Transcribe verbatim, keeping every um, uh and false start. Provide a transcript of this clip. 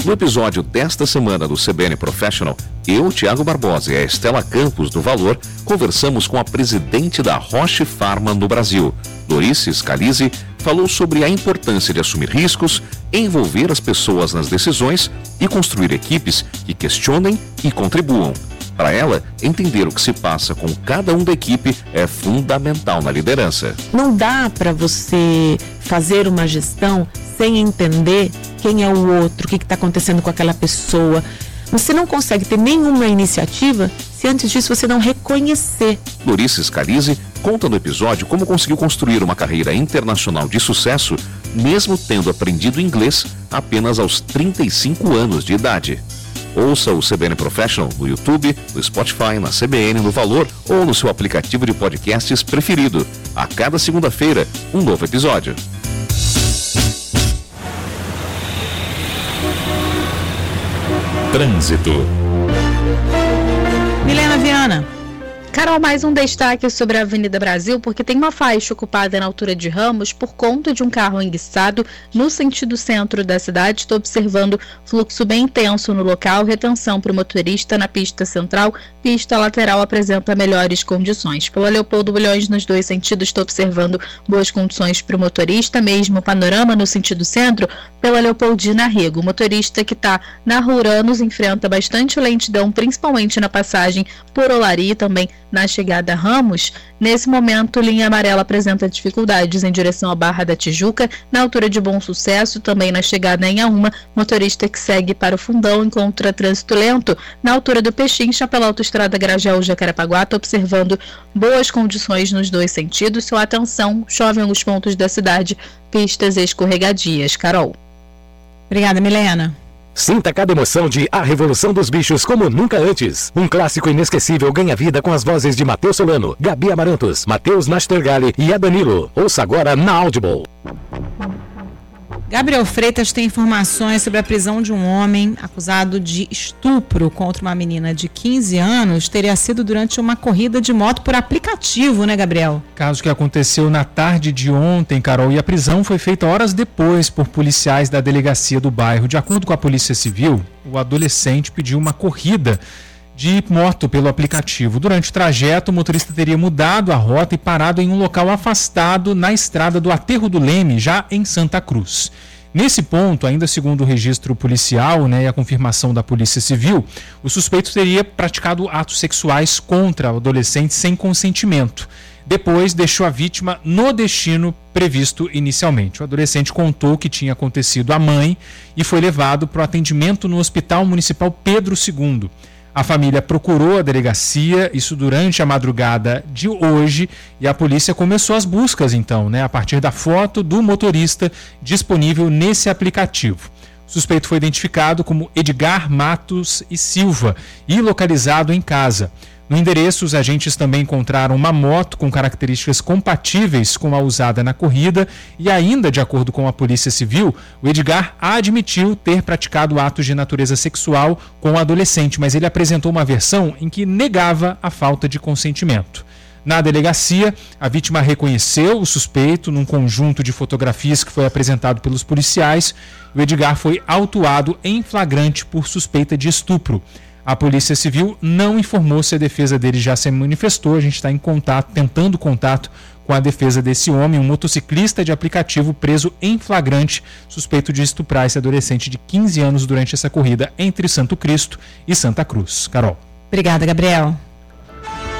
No episódio desta semana do C B N Professional, eu, Tiago Barbosa e a Estela Campos, do Valor, conversamos com a presidente da Roche Pharma no Brasil. Dorice Scalise falou sobre a importância de assumir riscos, envolver as pessoas nas decisões e construir equipes que questionem e contribuam. Para ela, entender o que se passa com cada um da equipe é fundamental na liderança. Não dá para você fazer uma gestão sem entender quem é o outro, o que está acontecendo com aquela pessoa. Você não consegue ter nenhuma iniciativa se antes disso você não reconhecer. Dorice Scalise conta no episódio como conseguiu construir uma carreira internacional de sucesso, mesmo tendo aprendido inglês apenas aos trinta e cinco anos de idade. Ouça o C B N Professional no YouTube, no Spotify, na C B N, no Valor ou no seu aplicativo de podcasts preferido. A cada segunda-feira, um novo episódio. Trânsito. Milena Viana. Carol, mais um destaque sobre a Avenida Brasil, porque tem uma faixa ocupada na altura de Ramos por conta de um carro enguiçado no sentido centro da cidade. Estou observando fluxo bem intenso no local, retenção para o motorista na pista central, pista lateral apresenta melhores condições. Pela Leopoldo Bulhões, nos dois sentidos, estou observando boas condições para o motorista, mesmo panorama no sentido centro, pela Leopoldina Rego. O motorista que está na Rua Uranos enfrenta bastante lentidão, principalmente na passagem por Olaria e também na chegada a Ramos. Nesse momento, linha amarela apresenta dificuldades em direção à Barra da Tijuca, na altura de Bom Sucesso, também na chegada em Auma. Motorista que segue para o Fundão encontra trânsito lento na altura do Pechincha pela autoestrada Grajaú-Jacarepaguá, observando boas condições nos dois sentidos. Sua atenção, chove em alguns pontos da cidade, pistas escorregadias. Carol. Obrigada, Milena. Sinta cada emoção de A Revolução dos Bichos como nunca antes. Um clássico inesquecível ganha vida com as vozes de Matheus Solano, Gabi Amarantos, Matheus Nastergalli e Adanilo. Ouça agora na Audible. Gabriel Freitas tem informações sobre a prisão de um homem acusado de estupro contra uma menina de quinze anos. Teria sido durante uma corrida de moto por aplicativo, né, Gabriel? Caso que aconteceu na tarde de ontem, Carol, e a prisão foi feita horas depois por policiais da delegacia do bairro. De acordo com a Polícia Civil, o adolescente pediu uma corrida de moto pelo aplicativo. Durante o trajeto, o motorista teria mudado a rota e parado em um local afastado na estrada do Aterro do Leme, já em Santa Cruz. Nesse ponto, ainda segundo o registro policial, né, e a confirmação da Polícia Civil, o suspeito teria praticado atos sexuais contra o adolescente sem consentimento. Depois, deixou a vítima no destino previsto inicialmente. O adolescente contou que tinha acontecido à mãe e foi levado para o atendimento no Hospital Municipal Pedro segundo. A família procurou a delegacia, isso durante a madrugada de hoje, e a polícia começou as buscas, então, né, a partir da foto do motorista disponível nesse aplicativo. O suspeito foi identificado como Edgar Matos e Silva e localizado em casa. No endereço, os agentes também encontraram uma moto com características compatíveis com a usada na corrida e ainda, de acordo com a Polícia Civil, o Edgar admitiu ter praticado atos de natureza sexual com o adolescente, mas ele apresentou uma versão em que negava a falta de consentimento. Na delegacia, a vítima reconheceu o suspeito num conjunto de fotografias que foi apresentado pelos policiais. O Edgar foi autuado em flagrante por suspeita de estupro. A Polícia Civil não informou se a defesa dele já se manifestou. A gente está em contato, tentando contato com a defesa desse homem, um motociclista de aplicativo preso em flagrante, suspeito de estuprar esse adolescente de quinze anos durante essa corrida entre Santo Cristo e Santa Cruz. Carol. Obrigada, Gabriel.